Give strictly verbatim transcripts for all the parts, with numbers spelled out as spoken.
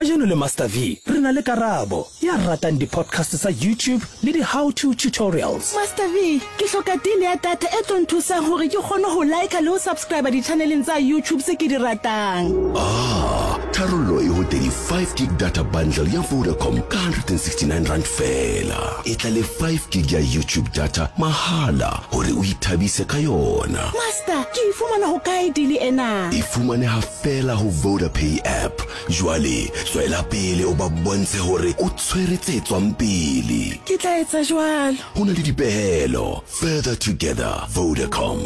Kajeno le Master V, re na le Karabo, ya ratang di-podcast sa YouTube le di-how-to tutorials. Master V, ke hloka deal ya data e tlo nthusang hore ke kgone ho like le ho subscribe di-channeleng tsa YouTube se ke di ratang. Ah, tharollo e ho thirty-five gig data bundle ya Vodacom ka one hundred sixty-nine rand fela. E tla le five gig ya YouTube data mahala hore o ithabise ka yona. Master, ke e fumana ho kae deal ena? E fumaneha fela ho VodaPay app. Jwale swela pele o ba bontshe hore o tshweretse tswang pele. Ke tla etsa jwalo. Ho na le dipehelo. Further together, Vodacom.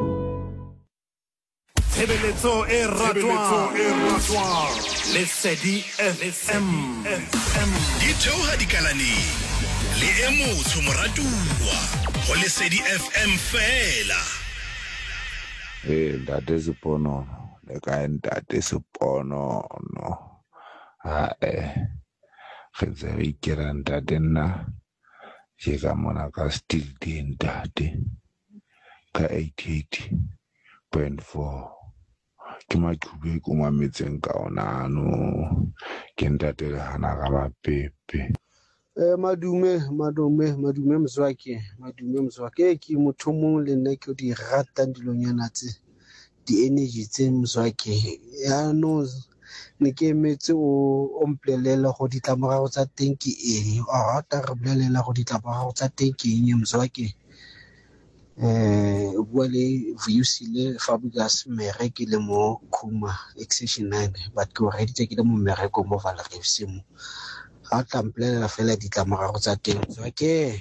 Tshebeletso e ratwa Lesedi F M di theoha dikalane le e motsho moratua ho Lesedi F M fela. Eh ntate Sepono le ka ntate Sepono no ha eh re tse re ikera ntate nna je ka mona ka still di ntate ka eighty-eight point four ke maqhube ko mametseng ka ona no ke ntate le hana ka mapepe. Eh madume madume madume mzwake madume mzwake ke motho mong le nna ke di rata dilonyana tse di energy tse mzwake ya no ne ke metse o omplelela go ditlamorago tsa teng ke eng a rata re bolelela go ditlamorago tsa teng ke eng mzwake. Eh bua le Vuyisile Fabregas mere ke le mo Khuma extension nine but ke already ke le mo mereko mo Valreef mo ha tlamplela fela ditlamorago tsa teng okay.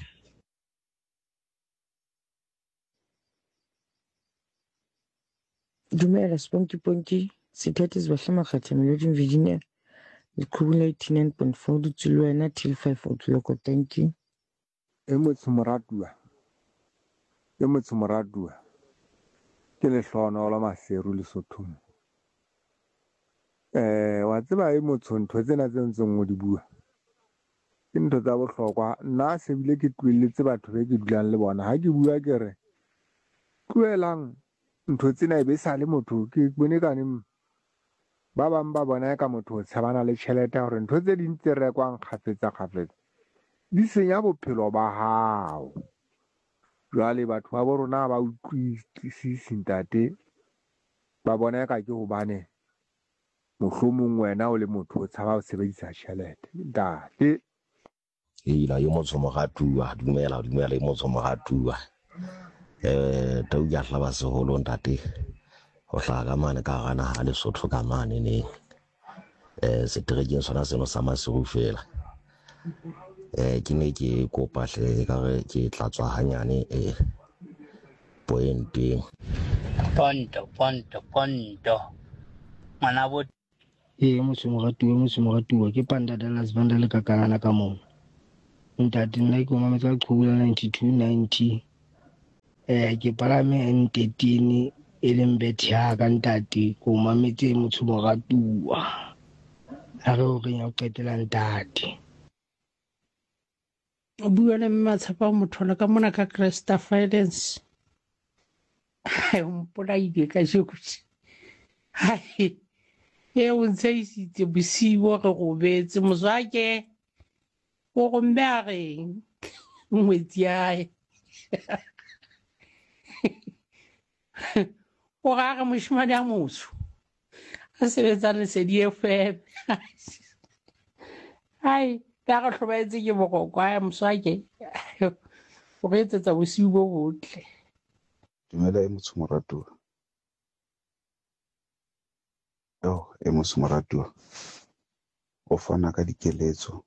Dumela Sponky Ponky Sithathe Sibahle Makgatha Melody Virginia Ikhubula eighty-nine point four Tsulwana till five o'clock. Thank you. E motho moratua e motho moratua ke le hlono la Maseru le Sothong. Eh wa tseba e motho ntho tsena tse ntseng o di bua ke ntho tsa bohlokwa. Nna se bile ke tweletse batho be ke dulang le bona ha ke bua ke re tloelang ntho tsena e be sa le motho ke bone ka neng ba bang ba bona ka motho o tshabana le tšhelete hore ntho tse ding tse rekwang kgafetsa kgafetsa di senya bophelo ba hao. Jwale batho ba bo rona ba utlwisise ntate ba bona ka ke hobane mohlomong wena o le motho o tshaba ho sebedisa tjhelete ntate. Ila yo motho mogatua dumela dumela yo motho mogatua eh tau ya hlaba seholo ntate ho hlaga mane ka gana ha le Sotho ka mane ne eh se tregeng sona seno sa Maseru fela. Eh ke ne ke kopa hle ka re ke tlatswa hanyane eh pointeng ponto ponto ponto mana bo e motho mogatua motho mogatua ke Panda Dallas Vanda le ka kana ka mo ntate nna ke mo mametsa Qhubula ninety-two ninety. Eh ke palame N thirteen e leng bethe ya ka ntate ko mametse motho mogatua ha re o reng ya o qetela ntate. O bua le Matshepa motho la ka mona ka Cresta Finance hai mpola ide ka jekusi hai e o ntseisitse bosibo re go betse Mzwake o go mbare ngwetsi yae o ga ga moshimane a motho a sebetsa Lesedi F M hai ka go hlobaetse ke bogokwa ya Mzwake o go etsetsa bosibo bo botle. Dumela e motho moratua yo e motho moratua o fana ka dikeletso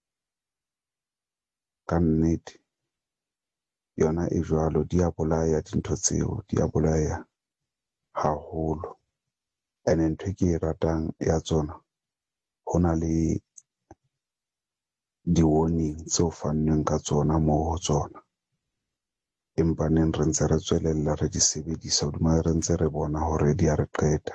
ka nnete yona e jwalo di a bolaya dintho tseo di a bolaya haholo. Ene ntho ke e ratang ya tsona ho na le di-warning tseo fannweng ka tsona moo ho tsona empa neng re ntse re tswelella re di sebedisa hodima re ntse re bona hore di a re qeta.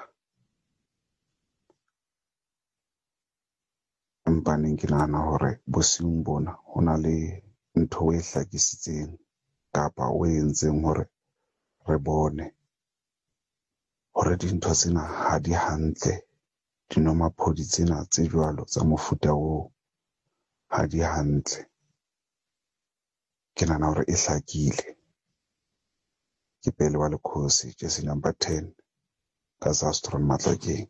Empa neng ke nahana hore bosiung bona ho na le ntho o e hlakisitseng kapa o entseng hore re bone hore dintho tsena ha di hantle dinomaphodi tsena tse jwalo tsa mofuta oo ha di hantle. Ke nahana hore e hlakile. Ke Pele wa Lekhosi, jersey number ten ka Zastron Matlakeng.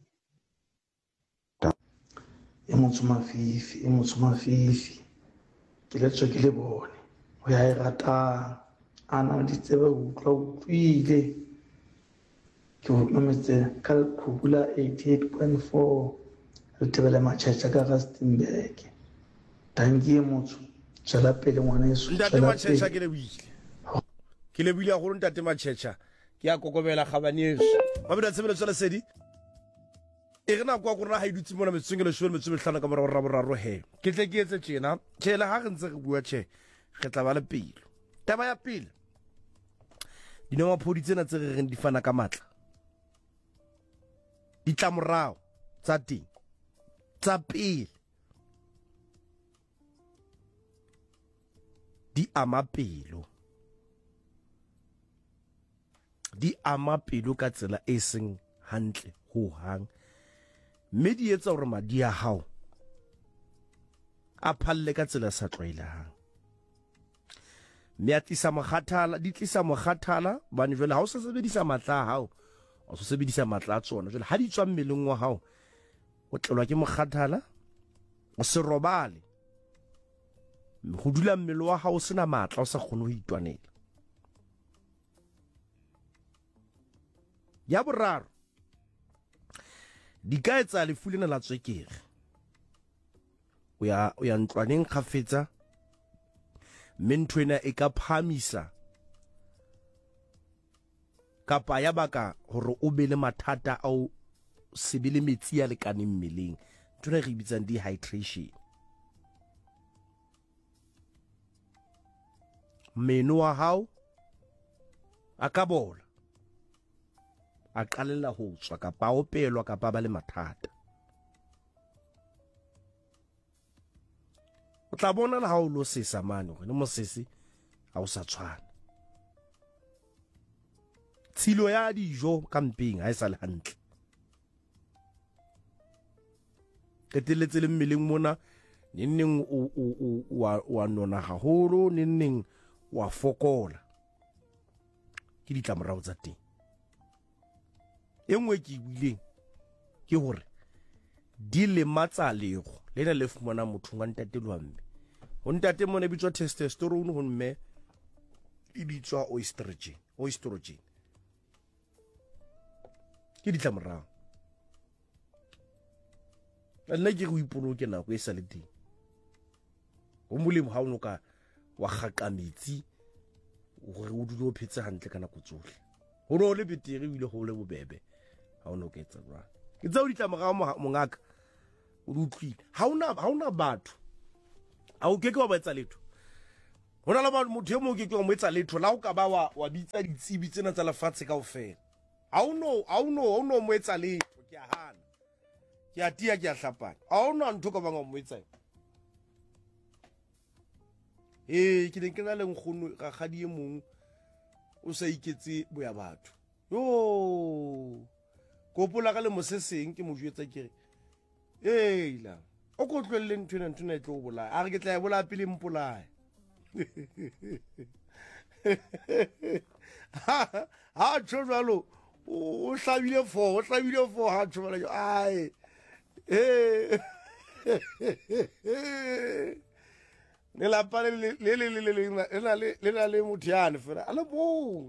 E motho mafifi, e motho mafifi. Ke le tswe ke le bone. O ya e ratang. Ana di tsebe ho utlwa utlwile. Ke ho nometse ka Khubula eighty-eight point four. Re tebele matjhetjha ka Rustenburg. Tangi e motho. Jala pele ngwana yeso. Ntate matjhetjha ke le buile. Ke le buile go ntate matjhetjha. Ke a kokobela kgabaneso. Ba bela tsebelo tsela sedi. E rena kwa go rena ha idutse mona metseng le shwe metseng hlana ka mora boraro he. Ke tle ke etse tjena. Tshela ha re ntse re bua tjhe. Re tla ba le pele. Taba ya pele. Dinomaphodi tsena tse re reng di fana ka matla. Di tla morao tsa teng. Tsa pele. Di ama pelo. Di ama pelo ka tsela e seng hantle ho hang. Mme di etsa hore madi a hao a phalle ka tsela sa tlwaelehang. Mme a tlisa mokgathala, di tlisa mokgathala, bane jwale ha o sa sebedisa matla a hao, o sa sebedisa matla a tsona. Jwale ha di tswa mmeleng wa hao, o tlelwa ke mokgathala, o se robale. Go dula mmele wa hao sena matla, o sa kgone ho itwanela. Ya boraro, di ka etsa lefu lena la tswekere. O ya o ya ntlwaneng kgafetsa, mentwena e ka phamisa kapa ya baka hore o be le mathata ao se be le metsi a lekaneng mmeleng. Ntona re bitsang dehydration. Meno wa hao a ka bola, a qalella ho tswa kapa o pelwa kapa ba le mathata. O tla bona le ha o lo sesa mane hore le mosese ha o sa tshwana. Tshilo ya dijo ka mpeng ha e sa le hantle. Keteletse le mmeleng mona, nenneng o o o wa nona haholo, nenneng wa fokola. Ke ditlamorao tsa teng. Engwe ke buileng ke hore di lematsa lego lena le fumana motho wa ntate lwamme. Ho ntate mona bitswa testosterone, ho mme e bitswa estrogen, estrogen. Ke ditlamorao. Nna ke go ipoloke nako e sa le teng. Ho molemo ha o noka wa gaka metsi gore o dule o phetse hantle ka nako tsohle. Ho no le betere bile ho le bobebe ha o noka etsa jwang. Ke tsa o ditlamorao mongaka o di utlwile. Ha ona ha ona batho a o keke wa ba etsa letho. Hona la ba motho e mo keke wa mo etsa letho la o ka ba wa wa bitsa ditsibi tsena tsa lefatshe kaofela. Ha o no ha o no ha o no mo etsa letho ke a hana. Ke a tia ke a hlapana. Ha ona ntho ka banga mo etsa. Eh ke dink na le nkgono ga gadi e mong o sa iketse boya batho. Yo kopola ka le moseseng ke mo jwetsa ke re eh la o ko tlwelle ntwena ntwena e tlo bola a re ke tla e bola pele mpolaya. Ha ha tsholo o hlabile fo o hlabile fo ha tsholo ai eh ne la pale le le le le le le le le mothiane fela a le bo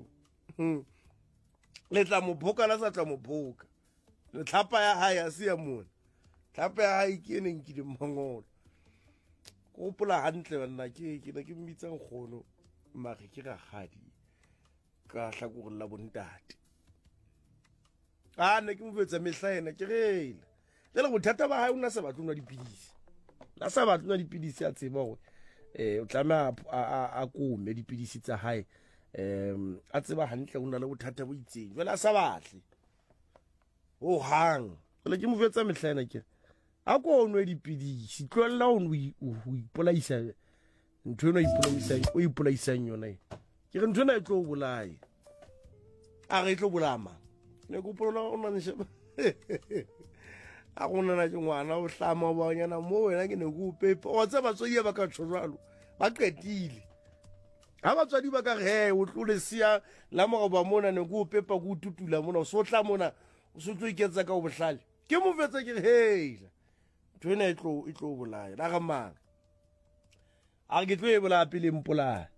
le tla mo boka la sa tla mo boka le tlhapa ya hae a se ya mona tlhapa ya hae ke ene nkile mmangolo go pola hantle bana ke ke ke mmitsang kgono mare ke ga gadi ka hla go la bontate a ne ke mo fetsa mehlaena ke reile le go thata ba hae una se batlo nwa dipidisi la sa batlo nwa dipidisi a tseba go eh o tlama a a kume dipidisi tsa hae em a tseba hantle una le bothata bo itseng jwale a sa batle o hang le ke mo fetsa mehlaena ke a ko nwe dipidisi tlwella o o ipolaisa ntwe no ipolaisa o ipolaisa yona ke re ntwe na e tlo bolae a re tlo bolama ne go pola o nna nse a go nana ke ngwana o hlama ba nyana mo wena ke ne go pepa o tsa batswadi ba ka tshwalo ba qetile ha batswadi ba ka re he o tlole sia la mo ba mona ne go pepa go tutula mona so tla mona o so tlo iketsa ka o bohlale ke mo fetsa ke hey tsena itlo itlo bolaya la ga mang a ke tlo e bola pele mpola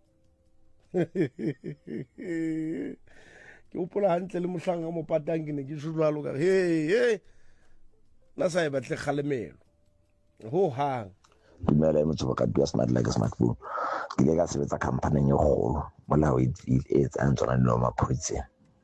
ke o pola hantle le mohlanga mo patang ke ne ke shulalo ka hey hey na sa e batle khalemelo ho hang dumela motho ba ka dua smart like smartphone ke le ka sebetsa company e kgolo molao e etsa ntsona no maphoritse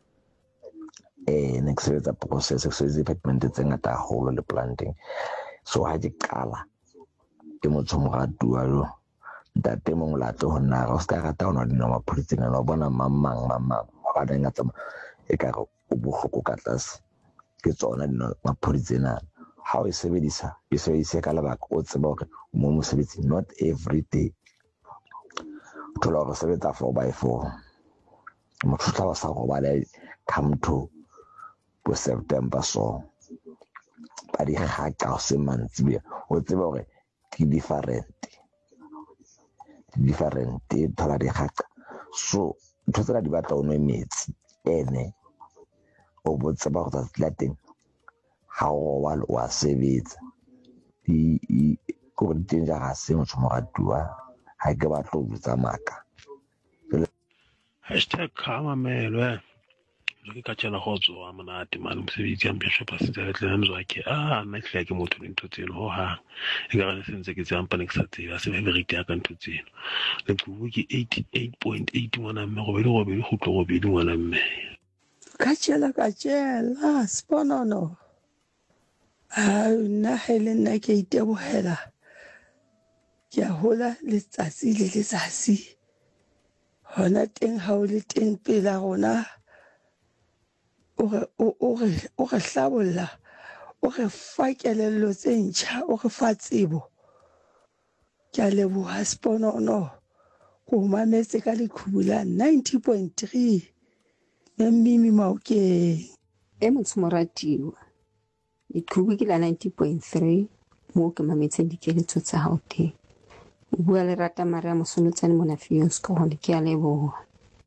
eh ne ke sebetsa process exercise department tse ngata haholo le planting so ha ke qala ke motho mo ga dua lo ntate mo molato ho nna ga ska rata ona di no maphoritse na bona mamang mamang ba da ngata e ka go bohloko ka tlase ke tsona di no maphoritse na how is sebedisa e sebedisa ka lebaka o tseba hore mo mo sebetsi not every day thola go sebetsa four by four mo tshotla ba sa go ba le come to bo September so ba di haka se mantsi o tseba hore ke different different thola di haka so thotsela di batla o nwe metsi ene o bo tseba go tla teng ha o wa wa sebetsa di go ditjenja ga se motho mo gatua ha ke ba tlo butsa maka hashtag kama melwe ke ka tsela go tswa monate man mosebetsi ya mphe pa se tla mzo ke ah nna ke ke motho ntho tseno ho ha e ga re sentse ke tsampa ne ke sa tseba se favorite ya ka ntho tseno le go ke eighty-eight point eight ngwana mme go be go be go tlo go be ngwana mme ka tsela ka tsela sponono a nna hele nna ke itebohela ke a hola letsatsi le letsatsi hona teng ha o le teng pela rona o re o re o re hlabolla o re fa kelello tse ntjha o re fa tsebo ke a leboha sponono go mametse ka lekhubula ninety point three le Mimi Maokeng e motho moratiwa Ikhubu ke la ninety point three mo ke mametseng dikeletso tsa hao teng. O bua le Rata Maria Mosonotsane mona Fios ka hone ke a leboha.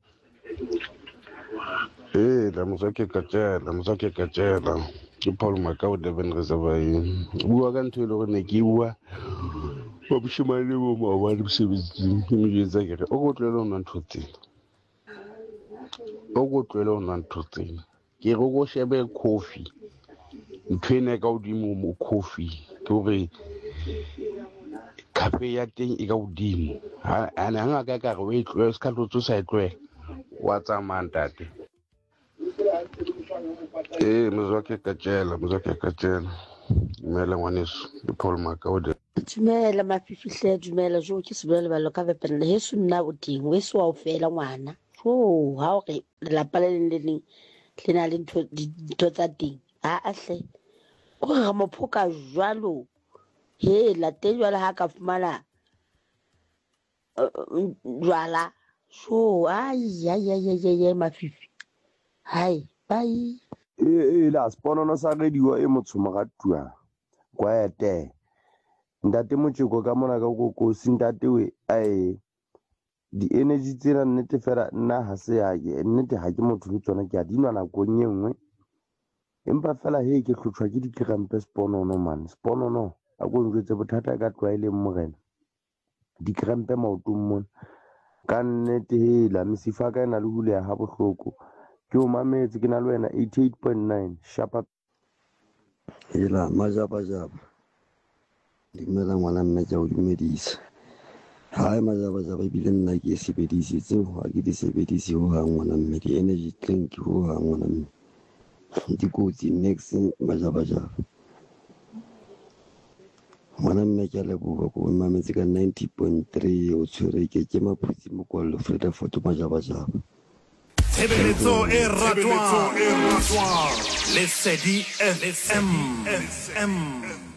Eh la mosake ka tsela mosake ka tsela ke Paul Makau Durban Reservoir bua ka ntho e le gore ne ke bua ba bushimane bo mo ba di sebetsi ke mo jetsa ke re o go tlwela ona ntho tsena o go tlwela ona ntho tsena ke go go shebe coffee ntwene ka odimo mo coffee ke hore cafe ya teng e ka odimo ha ana nga ka ka re tlo ska tlo sa tlo wa tsa mantate eh mozwake ka tsela mozwake ka tsela mele ngwaneso ke Paul Makaude dumela mafifihle dumela jo ke se bole balo ka vepela heso nna o ting we so wa o fela ngwana so ha o re la pala le le le na le ntho ntho tsa teng a ahle o ga mophoka jwalo he la teng jwalo ha ka fumana jwala so ai ai ai ai mafifi hai bye e la sponono sa rediwa e motho mogatua kwaete ntate motjeko ka mona ka go ntate we ai di energy tsena nnete fela nna ha se ya ke nnete ha ke motho le tsona ke a dinwa nako nngwe empa fela he ke hlotshwa ke di krampe sponono man sponono a go ntse bothata ka twaile mmogena di krampe maotong mona ka nnete he la mesifa ka ena le hule ha bohloko ke o mametse ke na le wena eighty-eight point nine sharp ela majaba jaba dimela ngwana mme ja o dumedisa ha majaba jaba bile nna ke sebedisitse ho a ke di sebedise ho ha ngwana mme di energy drink ho ha ngwana mme di kotsi next majaba jaba ngwana mme ke le bua ko mametse ka ninety point three o tshwere ke ke maphutsi mo kwalo Freda Photo majaba jaba Tshebeletso e ratwa, Lesedi F M.